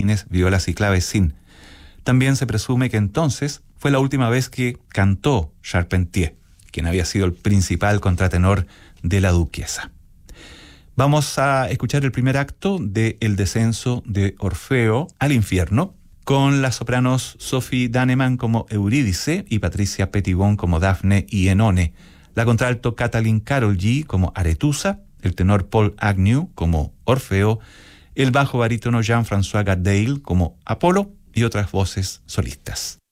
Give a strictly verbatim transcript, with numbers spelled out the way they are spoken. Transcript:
violines, violas y clavecín. También se presume que entonces fue la última vez que cantó Charpentier, quien había sido el principal contratenor de la duquesa. Vamos a escuchar el primer acto de El descenso de Orfeo al infierno, con las sopranos Sophie Daneman como Eurídice y Patricia Pettibon como Dafne y Enone, la contralto Kathleen Carol G como Aretusa, el tenor Paul Agnew como Orfeo, el bajo barítono Jean-François Gardel como Apolo y otras voces solistas.